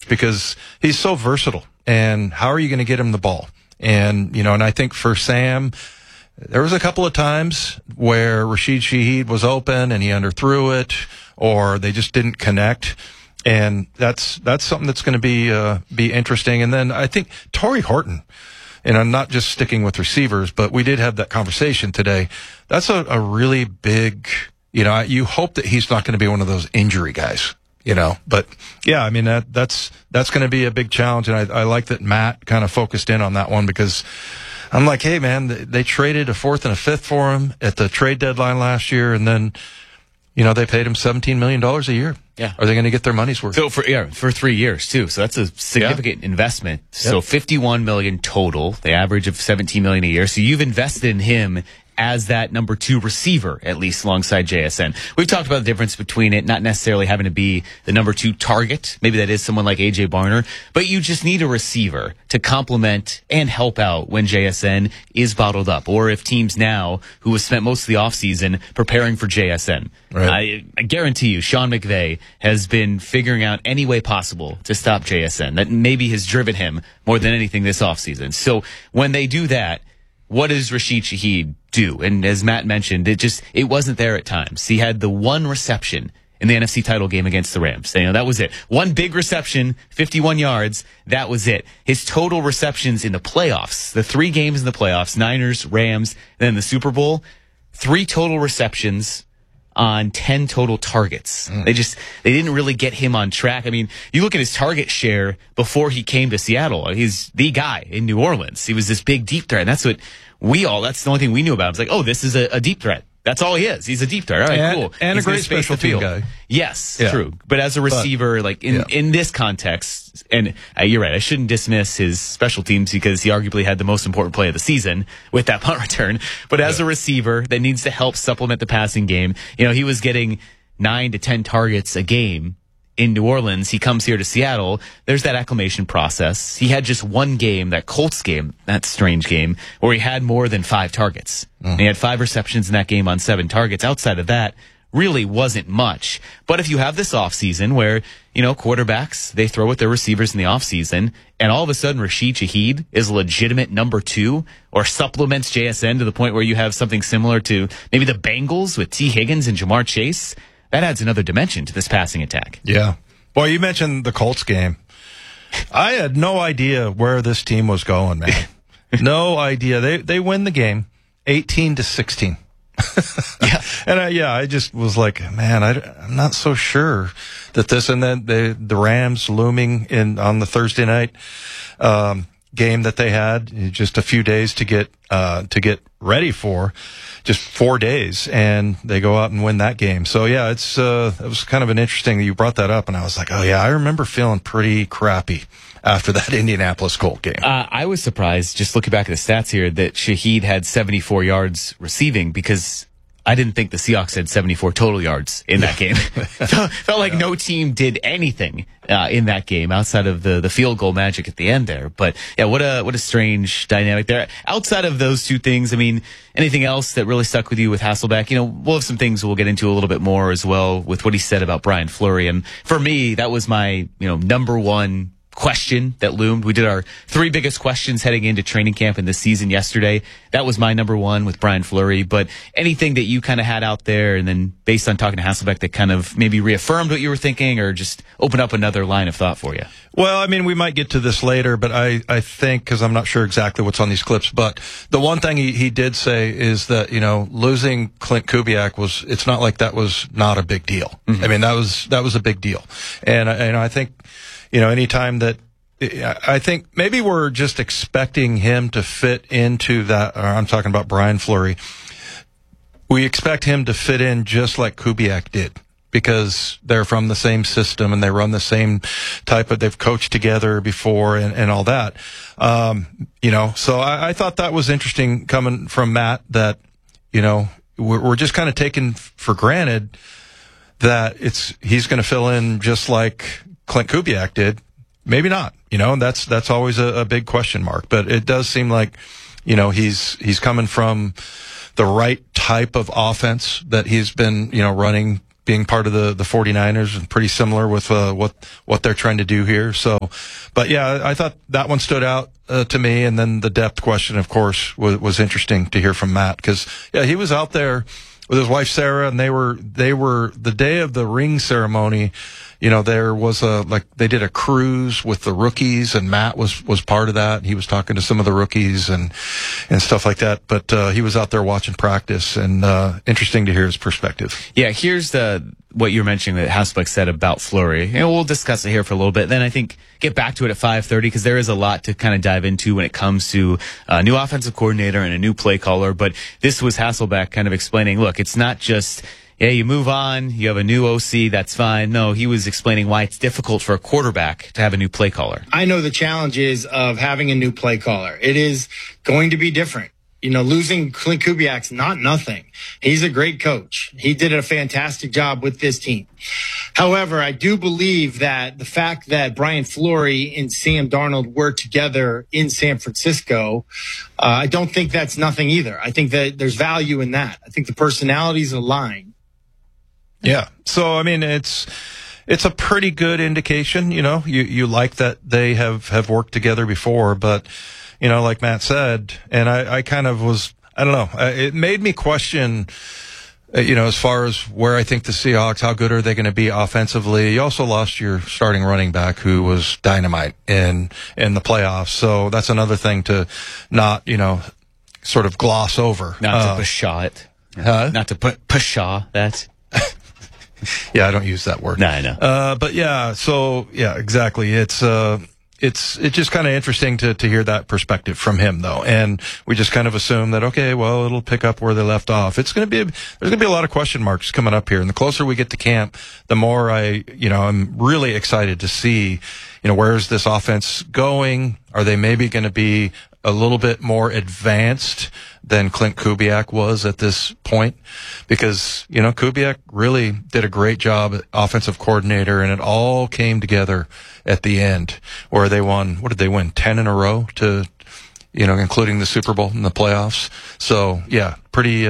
because he's so versatile. And how are you going to get him the ball? And, and I think for Sam, there was a couple of times where Rashid Shaheed was open and he underthrew it, or they just didn't connect. And that's something that's going to be interesting. And then I think Torrey Horton, and I'm not just sticking with receivers, but we did have that conversation today. That's a really big, you hope that he's not going to be one of those injury guys, but yeah, I mean, that's going to be a big challenge. And I like that Matt kind of focused in on that one, because I'm like, hey man, they traded a fourth and a fifth for him at the trade deadline last year. And then, they paid him $17 million a year. Yeah. Are they going to get their money's worth? So for 3 years too. So that's a significant investment. Yep. So $51 million total, the average of $17 million a year. So you've invested in him as that number 2 receiver, at least alongside JSN. We've talked about the difference between it not necessarily having to be the number 2 target. Maybe that is someone like AJ Barner, but you just need a receiver to complement and help out when JSN is bottled up, or if teams now who have spent most of the offseason preparing for JSN. Right. I guarantee you, Sean McVay has been figuring out any way possible to stop JSN. That maybe has driven him more than anything this offseason. So when they do that, what does Rashid Shaheed do? And as Matt mentioned, it wasn't there at times. He had the one reception in the NFC title game against the Rams. That was it. One big reception, 51 yards. That was it. His total receptions in the playoffs, the 3 games in the playoffs, Niners, Rams, and then the Super Bowl, 3 total receptions on 10 total targets. They didn't really get him on track. I mean, you look at his target share before he came to Seattle. He's the guy in New Orleans. He was this big deep threat. And that's what that's the only thing we knew about him. It's like, oh, this is a deep threat. That's all he is. He's a deep threat. All right, cool. And he's a great special team guy. Yes, yeah. True. But as a receiver, in this context, and you're right, I shouldn't dismiss his special teams because he arguably had the most important play of the season with that punt return. But as a receiver that needs to help supplement the passing game, he was getting 9 to 10 targets a game in New Orleans. He comes here to Seattle. There's that acclimation process. He had just one game, that Colts game, that strange game, where he had more than 5 targets. And he had 5 receptions in that game on 7 targets. Outside of that, really wasn't much. But if you have this offseason where, quarterbacks, they throw with their receivers in the offseason, and all of a sudden Rashid Shaheed is a legitimate number 2 or supplements JSN to the point where you have something similar to maybe the Bengals with T. Higgins and Jamar Chase, that adds another dimension to this passing attack. Yeah. Well, you mentioned the Colts game. I had no idea where this team was going, man. No idea. They win the game 18-16. Yeah. And I just was like, man, I'm not so sure that this, and then the Rams looming on the Thursday night game that they had just a few days to get ready for, just 4 days, and they go out and win that game. So yeah, it was kind of an interesting that you brought that up, and I was like, oh yeah, I remember feeling pretty crappy after that Indianapolis Colt game. I was surprised, just looking back at the stats here, that Shaheed had 74 yards receiving, because I didn't think the Seahawks had 74 total yards in that game. Felt like no team did anything in that game outside of the field goal magic at the end there. But yeah, what a strange dynamic there. Outside of those 2 things, I mean, anything else that really stuck with you with Hasselbeck? We'll have some things we'll get into a little bit more as well with what he said about Brian Fleury. And for me, that was my number 1 question that loomed. We did our 3 biggest questions heading into training camp in this season yesterday. That was my number 1 with Brian Fleury. But anything that you kind of had out there, and then based on talking to Hasselbeck, that kind of maybe reaffirmed what you were thinking, or just open up another line of thought for you? Well, I mean, we might get to this later, but I think, because I'm not sure exactly what's on these clips, but the one thing he did say is that, losing Clint Kubiak it's not like that was not a big deal. Mm-hmm. I mean, that was a big deal. And I think, anytime that, I think maybe we're just expecting him to fit into that, or I'm talking about Brian Fleury. We expect him to fit in just like Kubiak did, because they're from the same system and they run the same they've coached together before and all that. So I thought that was interesting coming from Matt, that, we're just kind of taking for granted that he's going to fill in just like Clint Kubiak did. Maybe not, that's always a big question mark, but it does seem like, he's coming from the right type of offense that he's been, running being part of the 49ers, and pretty similar with what they're trying to do here. So, but yeah, I thought that one stood out to me. And then the depth question, of course, was interesting to hear from Matt, because yeah, he was out there with his wife Sarah, and they were the day of the ring ceremony. You know, there was they did a cruise with the rookies, and Matt was part of that. He was talking to some of the rookies and stuff like that. But he was out there watching practice, and interesting to hear his perspective. Yeah, here's what you're mentioning that Hasselbeck said about Fleury. We'll discuss it here for a little bit. Then I think get back to it at 5:30, because there is a lot to kind of dive into when it comes to a new offensive coordinator and a new play caller. But this was Hasselbeck kind of explaining, look, it's not just, yeah, you move on, you have a new OC, that's fine. No, he was explaining why it's difficult for a quarterback to have a new play caller. I know the challenges of having a new play caller. It is going to be different. You know, losing Clint Kubiak's not nothing. He's a great coach. He did a fantastic job with this team. However, I do believe that the fact that Brian Fleury and Sam Darnold were together in San Francisco, I don't think that's nothing either. I think that there's value in that. I think the personalities align. Yeah. So, I mean, it's a pretty good indication. You know, you like that they have worked together before, but, you know, like Matt said, and I kind of was, I don't know, it made me question, you know, as far as where I think the Seahawks, how good are they going to be offensively? You also lost your starting running back, who was dynamite in the playoffs. So that's another thing to not, you know, sort of gloss over. Not to pshaw it. Not to pshaw that. Yeah, I don't use that word. No, I know. But yeah, so yeah, exactly. It's just kind of interesting to hear that perspective from him, though. And we just kind of assume that, okay, well, it'll pick up where they left off. There's going to be a lot of question marks coming up here. And the closer we get to camp, the more I'm really excited to see, you know, where's this offense going? Are they maybe going to be a little bit more advanced than Clint Kubiak was at this point? Because, you know, Kubiak really did a great job at offensive coordinator, and it all came together at the end where they won. What did they win? 10 in a row to, you know, including the Super Bowl and the playoffs. So yeah, pretty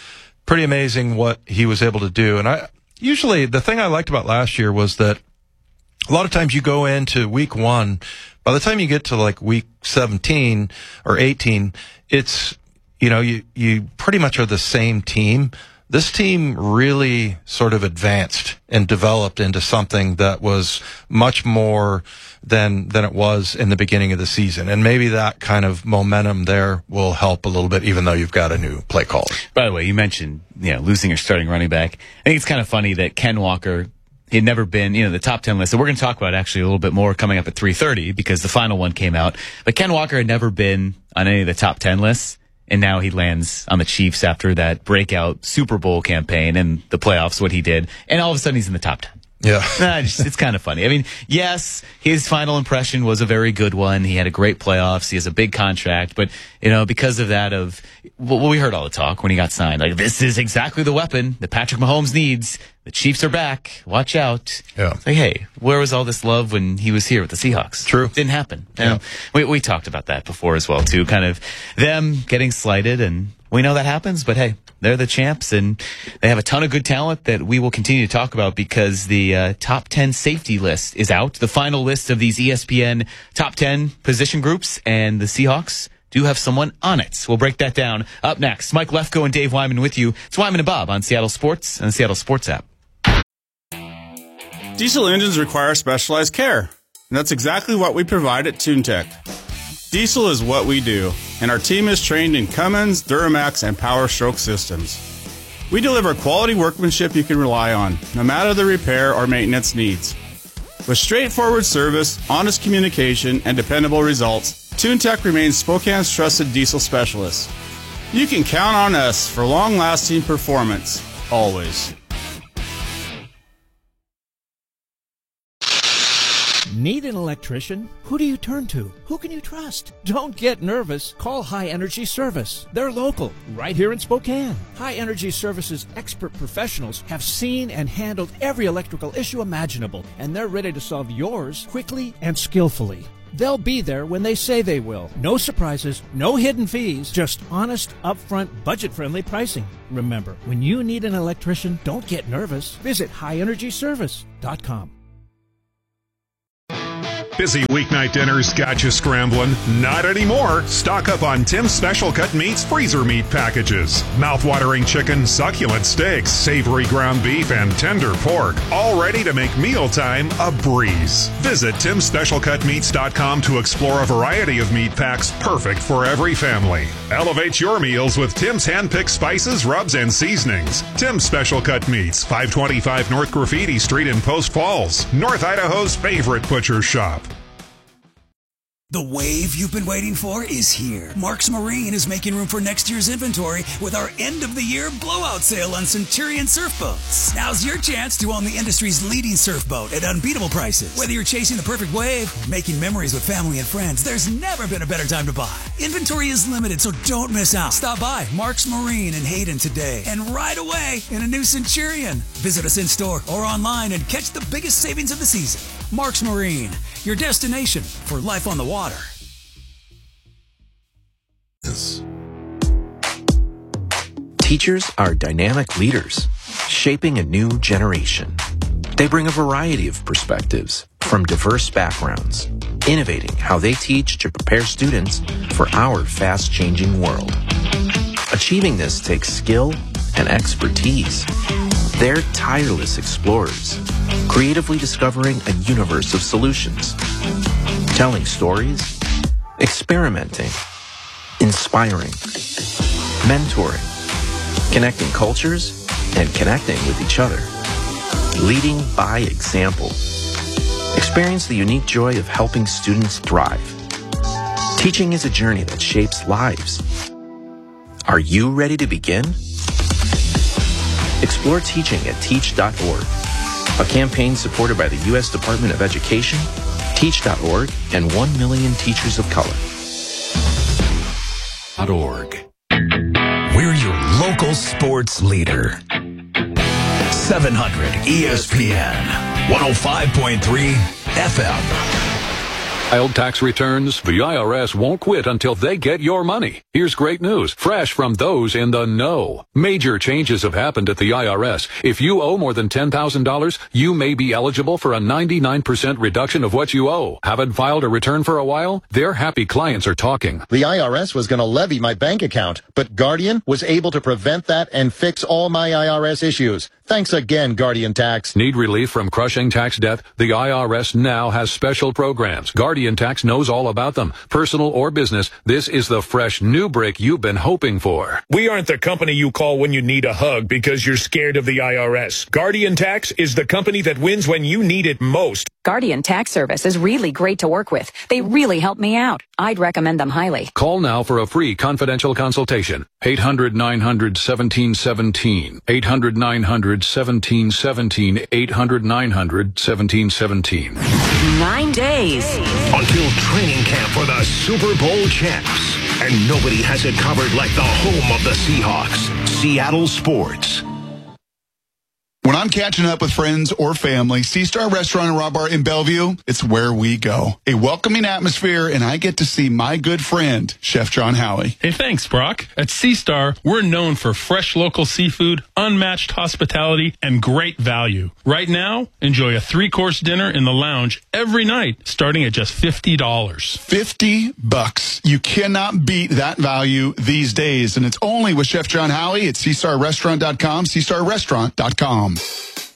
amazing what he was able to do. And usually the thing I liked about last year was that a lot of times you go into week 1, by the time you get to like week 17 or 18, it's, you know, you pretty much are the same team. This team really sort of advanced and developed into something that was much more than it was in the beginning of the season. And maybe that kind of momentum there will help a little bit, even though you've got a new play caller. By the way, you mentioned, you know, losing your starting running back. I think it's kind of funny that Ken Walker, he had never been, you know, the top 10 list. So we're going to talk about actually a little bit more coming up at 3:30, because the final one came out. But Ken Walker had never been on any of the top 10 lists. And now he lands on the Chiefs after that breakout Super Bowl campaign and the playoffs, what he did. And all of a sudden he's in the top 10. Yeah. It's kind of funny. I mean, yes, his final impression was a very good one. He had a great playoffs. He has a big contract. But, you know, because of that, well, we heard all the talk when he got signed. Like, this is exactly the weapon that Patrick Mahomes needs. The Chiefs are back. Watch out. Yeah. It's like, hey, where was all this love when he was here with the Seahawks? True. Didn't happen. Yeah. You know, we talked about that before as well, too. Kind of them getting slighted, and we know that happens, but hey, they're the champs, and they have a ton of good talent that we will continue to talk about, because the top 10 safety list is out. The final list of these ESPN top 10 position groups, and the Seahawks do have someone on it. We'll break that down up next. Mike Lefko and Dave Wyman with you. It's Wyman and Bob on Seattle Sports and the Seattle Sports app. Diesel engines require specialized care, and that's exactly what we provide at TuneTech. Diesel is what we do, and our team is trained in Cummins, Duramax, and Power Stroke systems. We deliver quality workmanship you can rely on, no matter the repair or maintenance needs. With straightforward service, honest communication, and dependable results, TuneTech remains Spokane's trusted diesel specialist. You can count on us for long-lasting performance, always. Need an electrician? Who do you turn to? Who can you trust? Don't get nervous. Call High Energy Service. They're local, right here in Spokane. High Energy Service's expert professionals have seen and handled every electrical issue imaginable, and they're ready to solve yours quickly and skillfully. They'll be there when they say they will. No surprises, no hidden fees, just honest, upfront, budget-friendly pricing. Remember, when you need an electrician, don't get nervous. Visit highenergyservice.com. Busy weeknight dinners got you scrambling? Not anymore. Stock up on Tim's Special Cut Meats freezer meat packages. Mouth-watering chicken, succulent steaks, savory ground beef, and tender pork. All ready to make mealtime a breeze. Visit Tim'sSpecialCutMeats.com to explore a variety of meat packs perfect for every family. Elevate your meals with Tim's hand-picked spices, rubs, and seasonings. Tim's Special Cut Meats, 525 North Graffiti Street in Post Falls, North Idaho's favorite butcher shop. The wave you've been waiting for is here. Marks Marine is making room for next year's inventory with our end-of-the-year blowout sale on Centurion surf boats. Now's your chance to own the industry's leading surf boat at unbeatable prices. Whether you're chasing the perfect wave, making memories with family and friends, there's never been a better time to buy. Inventory is limited, so don't miss out. Stop by Marks Marine in Hayden today and ride away in a new Centurion. Visit us in store or online and catch the biggest savings of the season. Marks Marine, your destination for life on the water. Teachers are dynamic leaders, shaping a new generation. They bring a variety of perspectives from diverse backgrounds, innovating how they teach to prepare students for our fast-changing world. Achieving this takes skill and expertise. They're tireless explorers, creatively discovering a universe of solutions, telling stories, experimenting, inspiring, mentoring, connecting cultures, and connecting with each other, leading by example. Experience the unique joy of helping students thrive. Teaching is a journey that shapes lives. Are you ready to begin? Explore teaching at teach.org, a campaign supported by the U.S. Department of Education, Teach.org, and 1 million teachers of color. .org. We're your local sports leader. 700 ESPN, 105.3 FM. Filed tax returns, the IRS won't quit until they get your money. Here's great news, fresh from those in the know. Major changes have happened at the IRS. If you owe more than $10,000, you may be eligible for a 99% reduction of what you owe. Haven't filed a return for a while? Their happy clients are talking. The IRS was going to levy my bank account, but Guardian was able to prevent that and fix all my IRS issues. Thanks again, Guardian Tax. Need relief from crushing tax debt? The IRS now has special programs. Guardian Tax knows all about them. Personal or business, this is the fresh new break you've been hoping for. We aren't the company you call when you need a hug because you're scared of the IRS. Guardian Tax is the company that wins when you need it most. Guardian Tax Service is really great to work with. They really help me out. I'd recommend them highly. Call now for a free confidential consultation. 800-900-1717. 800-900-1717. 800-900-1717. 9 days. Until training camp for the Super Bowl champs. And nobody has it covered like the home of the Seahawks. Seattle Sports. When I'm catching up with friends or family, C-Star Restaurant and Raw Bar in Bellevue, it's where we go. A welcoming atmosphere, and I get to see my good friend, Chef John Howie. Hey, thanks, Brock. At C-Star, we're known for fresh local seafood, unmatched hospitality, and great value. Right now, enjoy a 3-course dinner in the lounge every night, starting at just $50. $50. You cannot beat that value these days, and it's only with Chef John Howie at CStarRestaurant.com, CStarRestaurant.com.